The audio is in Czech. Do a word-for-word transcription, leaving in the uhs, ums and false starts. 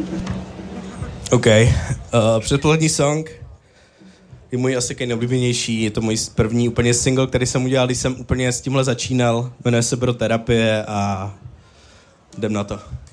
OK. Uh, předposlední song je můj asi nejoblíbenější. Je to můj první úplně single, který jsem udělal, když jsem úplně s tímhle začínal. Jmenuje se Bro terapie a jdem na to.